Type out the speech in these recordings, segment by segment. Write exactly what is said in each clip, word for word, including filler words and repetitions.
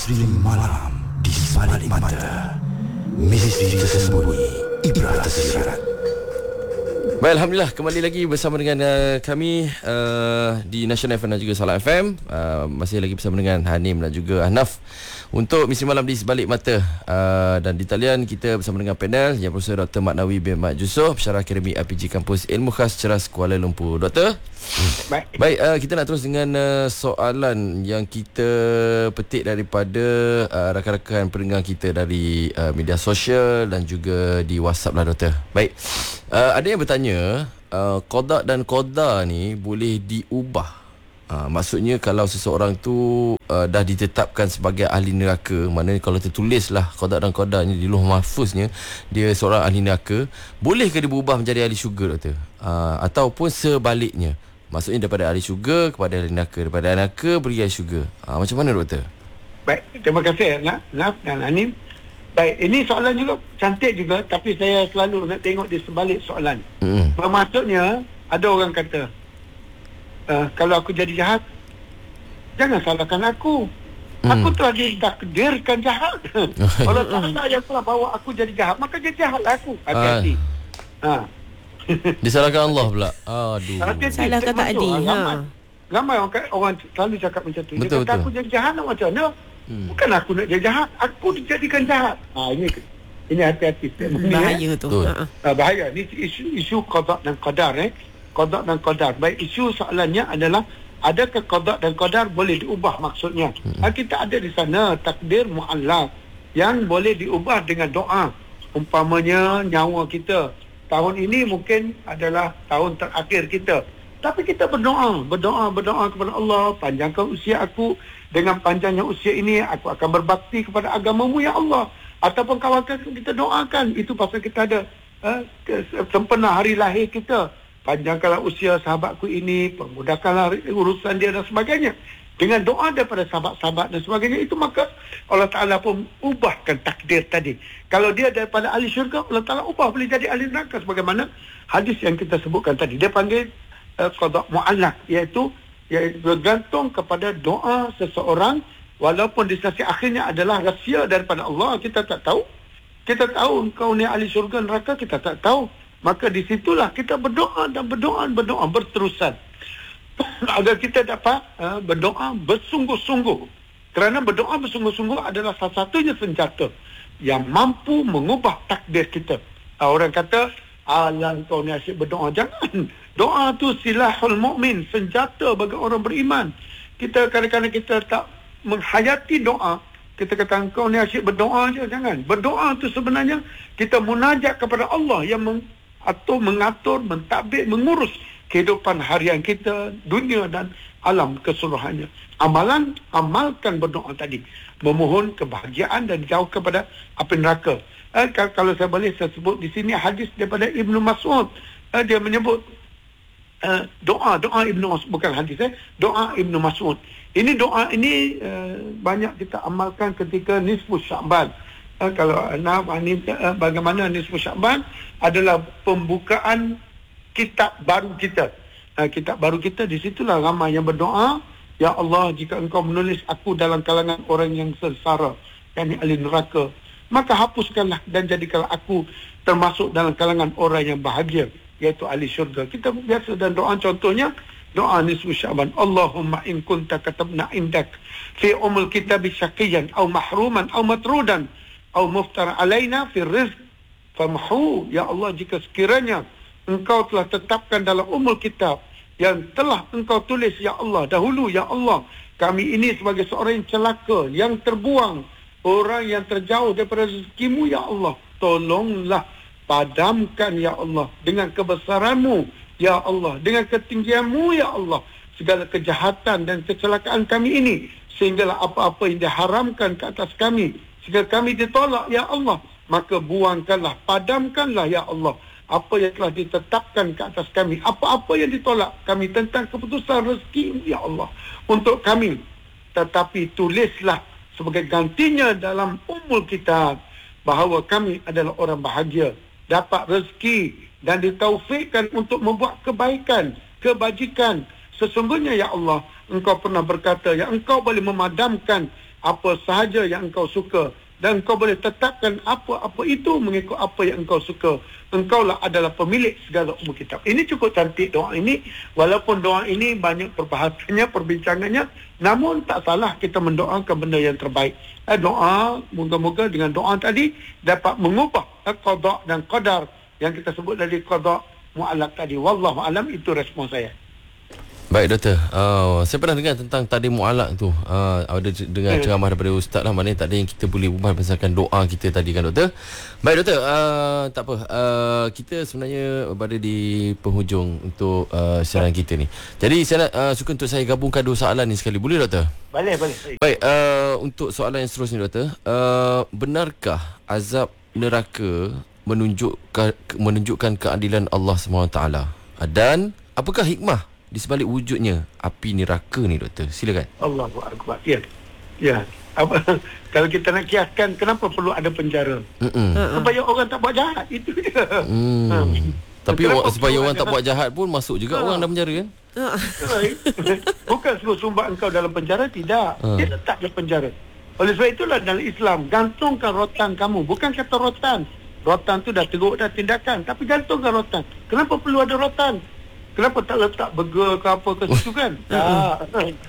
Misteri malam di sebalik mata. Misteri tersembunyi, ibrah tersirat. Baik, Alhamdulillah kembali lagi bersama dengan uh, kami uh, di National F M dan juga Salah F M. uh, Masih lagi bersama dengan Hanim dan juga Ahnaf untuk Misteri Malam di Sebalik Mata. uh, Dan di talian kita bersama dengan panel yang Profesor Doktor Maknawi bin Mat Yusof, Pensyarah Akademi R P G Kampus Ilmu Khas Ceras Kuala Lumpur. Doktor, Baik, Baik uh, kita nak terus dengan uh, soalan yang kita petik daripada uh, rakan-rakan pendengar kita dari uh, media sosial dan juga di WhatsApp lah, Doktor. Baik, uh, ada yang bertanya, uh, qada dan qadar ni boleh diubah. Uh, maksudnya kalau seseorang tu uh, dah ditetapkan sebagai ahli neraka, maknanya kalau tertulis lah qada dan qadarnya di Lauh Mahfuznya dia seorang ahli neraka, bolehkah dia berubah menjadi ahli syurga, Doktor? Uh, ataupun sebaliknya, maksudnya daripada ahli syurga kepada ahli neraka, daripada ahli neraka pergi ahli syurga. Ha, macam mana, Doktor? baik. Terima kasih Naf dan Anim. Baik, ini soalan juga cantik juga, tapi saya selalu nak tengok di sebalik soalan. Mm. Bermaksudnya, ada orang kata, uh, kalau aku jadi jahat, jangan salahkan aku. Mm. Aku telah ditakdirkan jahat. Allah Ta'ala yang telah bawa aku jadi jahat, maka jadi jahatlah aku. Hati-hati. Ha. Disalahkan Allah pula. Aduh. Hati-hati. Salahkan takdir. Ha. Ramai, ramai orang, orang selalu cakap macam tu. Dia Betul, kata betul. aku jadi jahat nak macam mana? Hmm. Bukan aku nak jadi jahat, aku dijadikan jahat. Ha, ini ini hati-hati. Ini, Bahaya eh. tu. Betul. Ha. Ha, bahaya. Ini isu isu qada dan qadar eh. Qada dan qadar. Baik, isu soalannya adalah adakah qada dan qadar boleh diubah maksudnya? Hmm. Ha, kita ada di sana takdir muallaq yang boleh diubah dengan doa. Umpamanya nyawa kita tahun ini mungkin adalah tahun terakhir kita, tapi kita berdoa, berdoa, berdoa kepada Allah, panjangkan usia aku, dengan panjangnya usia ini aku akan berbakti kepada agamamu ya Allah. Ataupun kawan-kawan kita doakan, itu pasal kita ada uh, sempena hari lahir kita, panjangkanlah usia sahabatku ini, permudahkanlah urusan dia dan sebagainya. Dengan doa daripada sahabat-sahabat dan sebagainya, itu maka Allah Ta'ala pun ubahkan takdir tadi. Kalau dia daripada ahli syurga, Allah Ta'ala ubah boleh jadi ahli neraka, sebagaimana hadis yang kita sebutkan tadi. Dia panggil uh, qada mu'allaq, iaitu iaitu bergantung kepada doa seseorang, walaupun di sisi akhirnya adalah rahsia daripada Allah, kita tak tahu. Kita tahu engkau ni ahli syurga neraka, kita tak tahu. Maka di situlah kita berdoa dan berdoa berdoa berterusan agar kita dapat uh, berdoa bersungguh-sungguh. Kerana berdoa bersungguh-sungguh adalah salah satunya senjata yang mampu mengubah takdir kita. Uh, orang kata, alang kau ni asyik berdoa. Jangan. Doa tu silahul mu'min, senjata bagi orang beriman. Kita kadang-kadang kita tak menghayati doa. Kita kata kau ni asyik berdoa je. Jangan. Berdoa tu sebenarnya kita munajat kepada Allah yang meng, atau mengatur, mentadbir, mengurus kehidupan harian kita, dunia dan alam keseluruhannya. Amalan, amalkan berdoa tadi. Memohon kebahagiaan dan jauh kepada api neraka. Eh, kalau saya boleh saya sebut di sini hadis daripada Ibnu Mas'ud. Eh, dia menyebut uh, doa, doa Ibnu Mas'ud, bukan hadis eh, doa Ibnu Mas'ud. Ini doa ini uh, banyak kita amalkan ketika nisfu Sya'ban. Uh, kalau nah, ini, uh, bagaimana nisfu Sya'ban adalah pembukaan kitab baru kita. Uh, kitab baru kita, di situlah ramai yang berdoa, ya Allah, jika engkau menulis aku dalam kalangan orang yang sengsara, yakni ahli neraka, maka hapuskanlah dan jadikanlah aku termasuk dalam kalangan orang yang bahagia, iaitu ahli syurga. Kita biasa dan doa, contohnya doa nisfu Sya'ban, Allahumma in kunta katabna indak fi umul kitabi syaqiyan aw mahruman aw matrudan aw muftara alaina fi rizq famhu. Ya Allah, jika sekiranya engkau telah tetapkan dalam umul kitab yang telah engkau tulis, ya Allah, dahulu, ya Allah, kami ini sebagai seorang yang celaka, yang terbuang, orang yang terjauh daripada rezekimu, ya Allah, tolonglah padamkan, ya Allah, dengan kebesaranmu, ya Allah, dengan ketinggianmu, ya Allah, segala kejahatan dan kecelakaan kami ini, sehinggalah apa-apa yang diharamkan ke atas kami, sehingga kami ditolak, ya Allah, maka buangkanlah, padamkanlah, ya Allah, apa yang telah ditetapkan ke atas kami, apa-apa yang ditolak kami tentang keputusan rezeki, ya Allah, untuk kami. Tetapi tulislah sebagai gantinya dalam umul kitab bahawa kami adalah orang bahagia, dapat rezeki dan ditaufikkan untuk membuat kebaikan, kebajikan. Sesungguhnya, ya Allah, engkau pernah berkata, ya engkau boleh memadamkan apa sahaja yang engkau suka, dan engkau boleh tetapkan apa-apa itu mengikut apa yang engkau suka. Engkaulah adalah pemilik segala umur kitab. Ini cukup cantik doa ini. Walaupun doa ini banyak perbahasannya, perbincangannya, namun tak salah kita mendoakan benda yang terbaik. Eh, doa, moga-moga dengan doa tadi dapat mengubah eh, qada dan qadar yang kita sebut dari qada mu'allaq tadi. Wallahu alam, itu respon saya. Baik doktor, uh, saya pernah dengar tentang takdir mu'allaq tu. Uh, ada dengar hmm. ceramah daripada ustaz lah, maknanya tak ada yang kita boleh ubah berdasarkan doa kita tadi kan doktor. Baik doktor, uh, tak apa. Uh, kita sebenarnya berada di penghujung untuk uh, siaran kita ni. Jadi saya nak uh, suka untuk saya gabungkan dua soalan ni sekali. Boleh doktor? Boleh, boleh. Baik, uh, untuk soalan yang seterusnya doktor, uh, benarkah azab neraka menunjukkan menunjukkan keadilan Allah subhanahu wa taala? Dan apakah hikmah di sebalik wujudnya api neraka ni doktor? Silakan. Allahu akbar. Ya. Ya. Apa, kalau kita nak kiaskan, kenapa perlu ada penjara? Mm-mm. Supaya orang tak buat jahat. Itu dia. Mm. Ha. Tapi orang, supaya orang tak buat jahat pun masuk juga ha. orang dalam penjara kan? Bukan suruh sumbat engkau dalam penjara, tidak. Ha. Dia letak di penjara. Oleh sebab itulah dalam Islam, gantungkan rotan kamu. Bukan kata rotan. Rotan tu dah teruk dah tindakan, tapi gantungkan rotan. Kenapa perlu ada rotan? Kenapa tak letak burger ke apa ke situ kan? Tak.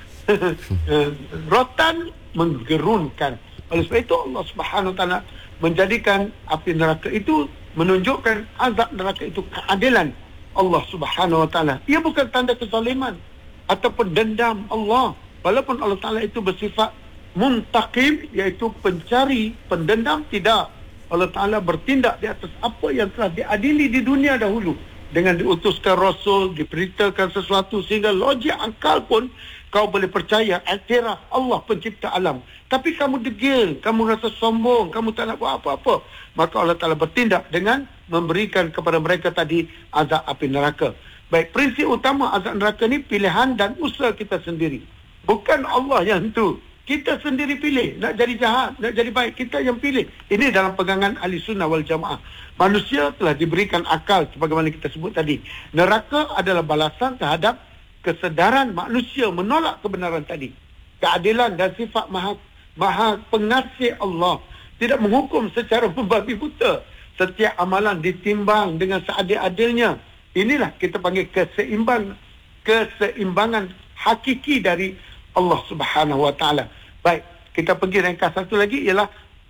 Rotan menggerunkan. Oleh sebab itu Allah Subhanahu Wa Taala menjadikan api neraka itu, menunjukkan azab neraka itu keadilan Allah Subhanahu Wa Taala. Ia bukan tanda kezaliman ataupun dendam Allah. Walaupun Allah Taala itu bersifat muntaqim, iaitu pencari, pendendam, tidak. Allah Taala bertindak di atas apa yang telah diadili di dunia dahulu. Dengan diutuskan Rasul, diberitakan sesuatu sehingga logik akal pun kau boleh percaya, iktiraf Allah pencipta alam. Tapi kamu degil, kamu rasa sombong, kamu tak nak buat apa-apa. Maka Allah Ta'ala bertindak dengan memberikan kepada mereka tadi azab api neraka. Baik, prinsip utama azab neraka ni pilihan dan usaha kita sendiri. Bukan Allah yang tu. Kita sendiri pilih, nak jadi jahat, nak jadi baik, kita yang pilih. Ini dalam pegangan ahli sunnah wal jamaah. Manusia telah diberikan akal sebagaimana kita sebut tadi. Neraka adalah balasan terhadap kesedaran manusia menolak kebenaran tadi. Keadilan dan sifat maha, maha pengasih Allah tidak menghukum secara membabi buta. Setiap amalan ditimbang dengan seadil-adilnya. Inilah kita panggil keseimbang, keseimbangan hakiki dari Allah Subhanahu Wa Taala. Baik, kita pergi ringkas satu lagi, ialah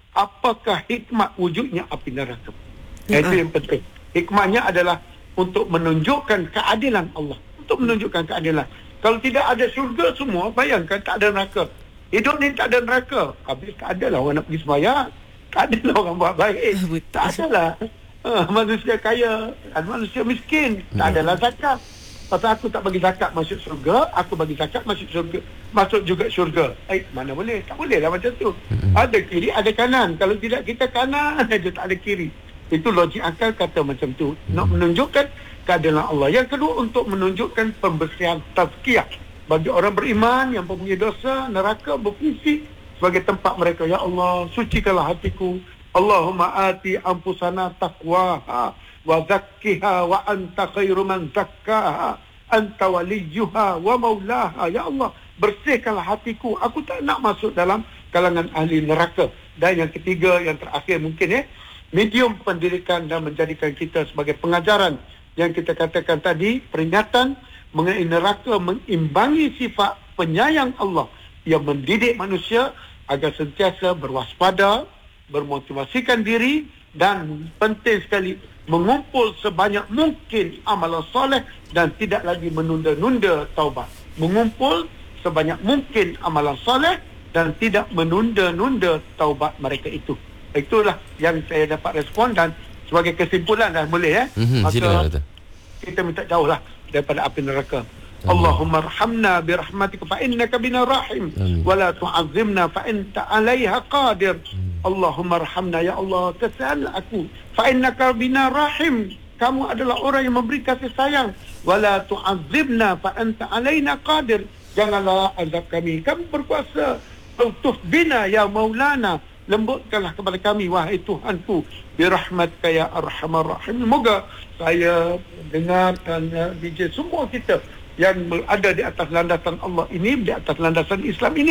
apakah hikmat wujudnya api neraka? Ya. Itu yang penting. Hikmahnya adalah untuk menunjukkan keadilan Allah, untuk menunjukkan keadilan. Kalau tidak ada syurga semua, bayangkan tak ada neraka. Hidup ni tak ada neraka, habis tak adalah orang nak pergi sembahyang, tak adalah orang buat baik, tak adalah uh, manusia kaya dan manusia miskin, tak adalah zakat. Pasal aku tak bagi zakat masuk syurga, aku bagi zakat masuk syurga, masuk juga syurga. Eh, mana boleh? Tak boleh lah macam tu. Mm-hmm. Ada kiri, ada kanan. Kalau tidak kita kanan aja, tak ada kiri. Itu logik akal kata macam tu. Mm-hmm. Nak menunjukkan keadilan Allah. Yang kedua, untuk menunjukkan pembersihan tazkiyah bagi orang beriman yang mempunyai dosa. Neraka berfungsi sebagai tempat mereka. Ya Allah, sucikanlah hatiku. Allahumma ati anfusana taqwaha wa zakkiha wa anta khairu man zakkaha anta waliyuha wa maulaha. Ya Allah, bersihkanlah hatiku, aku tak nak masuk dalam kalangan ahli neraka. Dan yang ketiga, yang terakhir mungkin ya, medium pendidikan dan menjadikan kita sebagai pengajaran yang kita katakan tadi, peringatan mengenai neraka mengimbangi sifat penyayang Allah yang mendidik manusia agar sentiasa berwaspada, bermotivasikan diri, dan penting sekali mengumpul sebanyak mungkin amalan soleh dan tidak lagi menunda-nunda taubat. Mengumpul sebanyak mungkin amalan soleh dan tidak menunda-nunda taubat mereka itu. Itulah yang saya dapat respon, dan sebagai kesimpulan dah boleh ya. Mm-hmm, maka kita minta jauhlah daripada api neraka. Amin. Allahumma arhamna birahmatika fa innaka bina rahim wa la tu'azzimna fa anta 'alaiha qadir. Amin. Allahumma arhamna, ya Allah, kasihanlah aku, fa innaka bina rahim, kamu adalah orang yang memberi kasih sayang, wa la tu'azzibna fa anta 'alaina qadir, janganlah azab kami, kamu berkuasa. Utuf bina ya maulana, lembutkanlah kepada kami wahai Tuhanku, birahmatika ya arhamar rahim. Moga saya dengar dan uh, D J semua kita yang ada di atas landasan Allah ini, di atas landasan Islam ini,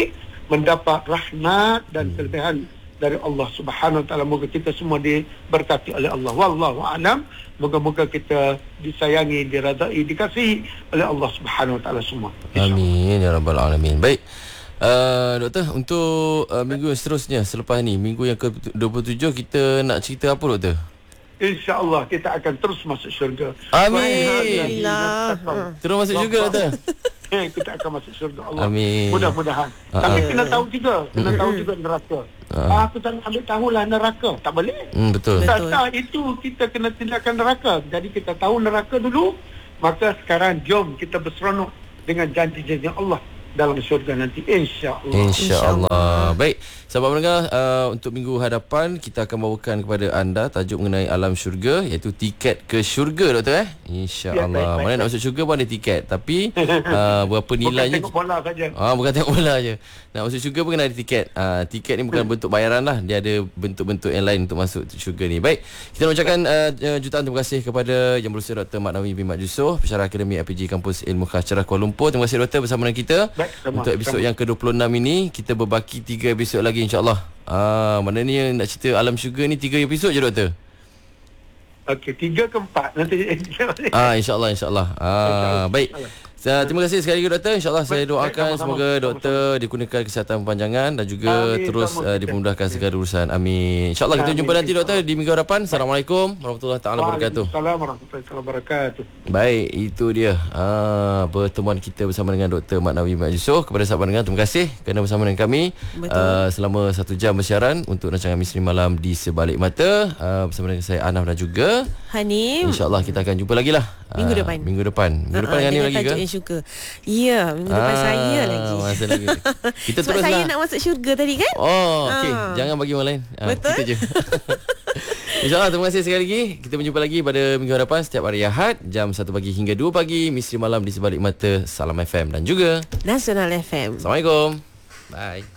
mendapat rahmat dan kelebihan dari Allah Subhanahu Wa Taala. Moga kita semua diberkati oleh Allah. Wallahu a'lam. Moga-moga kita disayangi, diradai, dikasihi oleh Allah Subhanahu Wa Taala semua. Amin ya rabbal alamin. Baik. Uh, doktor, untuk uh, minggu yang seterusnya selepas ni, minggu yang ke dua puluh tujuh, kita nak cerita apa doktor? InsyaAllah kita akan terus masuk syurga. Amin. Alhamdulillah. Terus masuk syurga doktor. Eh, kita akan masuk syurga Allah. Amin. Mudah-mudahan. Uh-uh. Tapi kena tahu juga, kena tahu juga neraka. Uh. Ah, aku tak nak ambil tahulah neraka. Tak boleh. Hmm, betul. Tak, tak, itu kita kena tindakan neraka. Jadi kita tahu neraka dulu, maka sekarang jom kita berseronok dengan janji-janji Allah dalam syurga nanti, insya-Allah. Insya-Allah. Baik, sahabat pendengar, uh, untuk minggu hadapan kita akan bawakan kepada anda tajuk mengenai alam syurga, iaitu tiket ke syurga doktor eh. Insya-Allah. Ya, mana nak masuk syurga pun ada tiket, tapi uh, berapa nilainya? Bukan tengok bola saja. Ah, bukan tengok bola je. Nak masuk syurga pun kena ada tiket. Ah, tiket ni bukan bentuk bayaran lah, dia ada bentuk-bentuk yang lain untuk masuk syurga ni. Baik, kita nak ucapkan uh, jutaan terima kasih kepada Yang Berusia Doktor Mat Nawi bin Mat Yusof, Pensyarah Akademi I P G Kampus Ilmu Khas Cerah Kuala Lumpur. Terima kasih doktor bersama dengan kita. Baik, sama, untuk episod sama. yang ke dua puluh enam ini, kita berbaki tiga episod lagi insya-Allah. Ah, mana ni yang nak cerita alam syurga ni tiga episod je doktor. Okey, tiga ke empat nanti. Ah, insya-Allah insya-Allah. Ah, baik. Uh, terima kasih sekali lagi doktor. InsyaAllah saya doakan sama-sama. semoga doktor dikurniakan kesihatan panjangan dan juga Amin. terus uh, dipermudahkan segala urusan. Amin. InsyaAllah kita Amin. jumpa nanti doktor di minggu hadapan. Assalamualaikum warahmatullahi taala wabarakatuh. Waalaikumsalam warahmatullahi wabarakatuh. Baik, itu dia uh, pertemuan kita bersama dengan Doktor Mat Nawi Mat Yusof. Kepada sahabat dengar, terima kasih kerana bersama dengan kami uh, selama satu jam bersiaran untuk rancangan Misteri Malam di Sebalik Mata uh, bersama dengan saya Anaf dan juga Hanim. InsyaAllah kita akan jumpa lagi lah Minggu uh, depan. Minggu depan Minggu depan uh, dengan Hanim lagi ke? Yang syurga. Ya, minggu depan Ah, saya lagi. Masa lagi. Kita Sebab teruslah. saya nak masuk syurga tadi kan? Oh, okey. Ah. Jangan bagi orang lain. Ah, Betul. kita je. InsyaAllah terima kasih sekali lagi. Kita berjumpa lagi pada minggu hadapan setiap hari Ahad jam satu pagi hingga dua pagi. Misteri Malam di Sebalik Mata Salam F M dan juga Nasional F M. Assalamualaikum. Bye.